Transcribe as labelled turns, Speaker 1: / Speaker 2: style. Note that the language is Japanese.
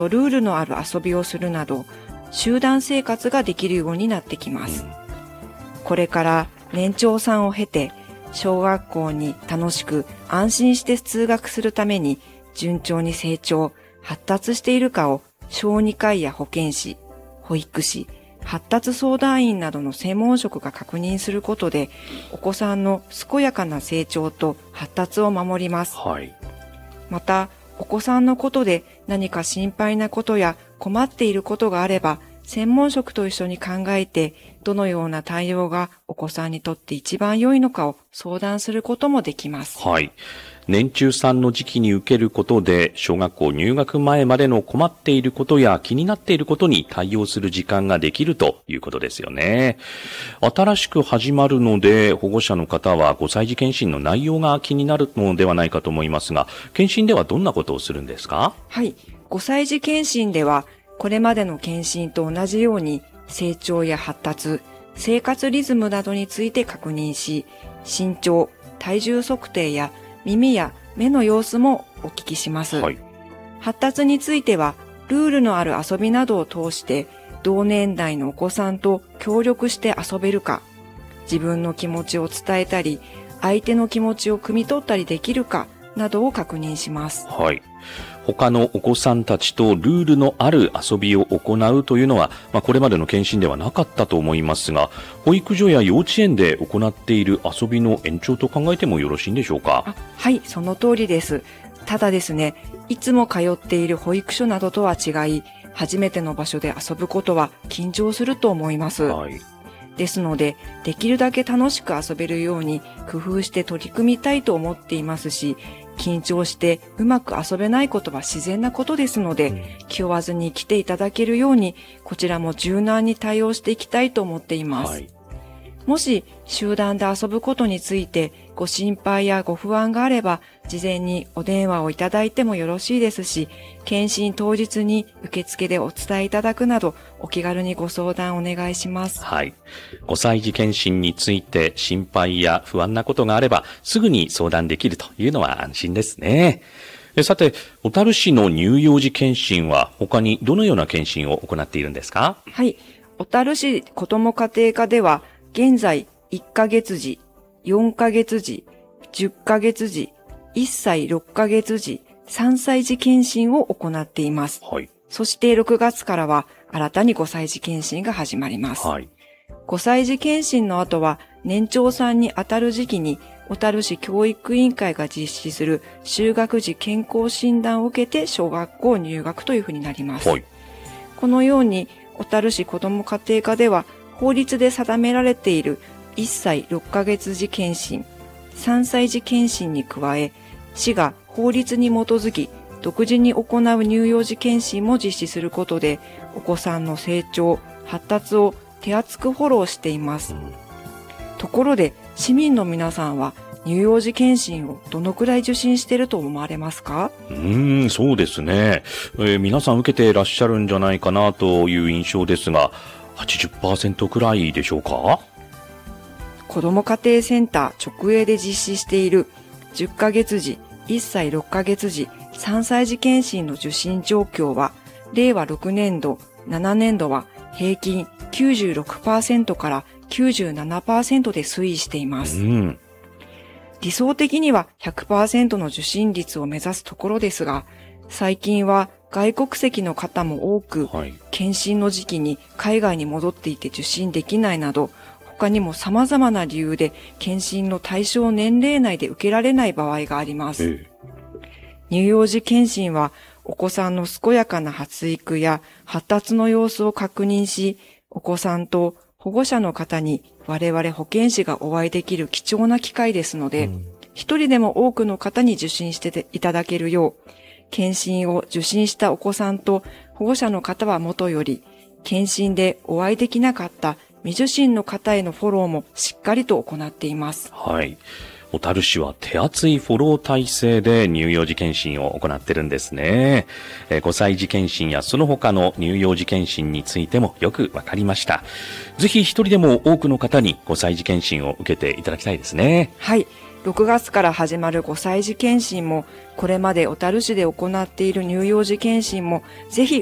Speaker 1: ルールのある遊びをするなど、集団生活ができるようになってきます。これから年長さんを経て、小学校に楽しく安心して通学するために順調に成長、発達しているかを小児科医や保健師、保育士、発達相談員などの専門職が確認することで、お子さんの健やかな成長と発達を守ります。また、お子さんのことで何か心配なことや困っていることがあれば、専門職と一緒に考えて、どのような対応がお子さんにとって一番良いのかを相談することもできます。
Speaker 2: 年中さんの時期に受けることで、小学校入学前までの困っていることや気になっていることに対応する時間ができるということですよね。新しく始まるので、保護者の方は5歳児検診の内容が気になるのではないかと思いますが、検診ではどんなことをするんですか？
Speaker 1: 5歳児検診では、これまでの検診と同じように、成長や発達、生活リズムなどについて確認し、身長、体重測定や耳や目の様子もお聞きします。発達については、ルールのある遊びなどを通して、同年代のお子さんと協力して遊べるか、自分の気持ちを伝えたり、相手の気持ちを汲み取ったりできるかなどを確認します。
Speaker 2: 他のお子さんたちとルールのある遊びを行うというのは、これまでの検診ではなかったと思いますが、保育所や幼稚園で行っている遊びの延長と考えてもよろしいんでしょうか？
Speaker 1: その通りです。ただですね、いつも通っている保育所などとは違い、初めての場所で遊ぶことは緊張すると思います。ですので、できるだけ楽しく遊べるように工夫して取り組みたいと思っていますし、緊張してうまく遊べないことは自然なことですので、気負わずに来ていただけるように、こちらも柔軟に対応していきたいと思っています。もし集団で遊ぶことについてご心配やご不安があれば、事前にお電話をいただいてもよろしいですし、検診当日に受付でお伝えいただくなど、お気軽にご相談お願いします。
Speaker 2: 5歳児検診について心配や不安なことがあれば、すぐに相談できるというのは安心ですね。さて、小樽市の乳幼児検診は他にどのような検診を行っているんですか？
Speaker 1: 小樽市子ども家庭科では、現在1ヶ月児、4ヶ月児、10ヶ月児、1歳6ヶ月児、3歳児検診を行っています。そして6月からは新たに5歳児検診が始まります。5歳児検診の後は年長さんにあたる時期に小樽市教育委員会が実施する就学時健康診断を受けて小学校入学というふうになります。このように小樽市子ども家庭科では法律で定められている1歳6ヶ月児検診、3歳児検診に加え、市が法律に基づき独自に行う乳幼児検診も実施することで、お子さんの成長、発達を手厚くフォローしています。ところで、市民の皆さんは乳幼児検診をどのくらい受診していると思われますか？
Speaker 2: そうですね。皆さん受けていらっしゃるんじゃないかなという印象ですが、80% くらいでしょうか？
Speaker 1: 子ども家庭センター直営で実施している10ヶ月時、1歳6ヶ月時、3歳児検診の受診状況は、令和6年度、7年度は平均 96% から 97% で推移しています。理想的には 100% の受診率を目指すところですが、最近は外国籍の方も多く、検診の時期に海外に戻っていて受診できないなど、他にも様々な理由で検診の対象年齢内で受けられない場合があります。乳幼児検診はお子さんの健やかな発育や発達の様子を確認し、お子さんと保護者の方に我々保健師がお会いできる貴重な機会ですので、一人でも多くの方に受診していただけるよう、検診を受診したお子さんと保護者の方はもとより、検診でお会いできなかった未受診の方へのフォローもしっかりと行っています。
Speaker 2: 小樽市は手厚いフォロー体制で乳幼児検診を行ってるんですね。5歳児検診やその他の乳幼児検診についてもよくわかりました。ぜひ一人でも多くの方に5歳児検診を受けていただきたいですね。
Speaker 1: 6月から始まる5歳児検診も、これまで小樽市で行っている乳幼児検診も、ぜひ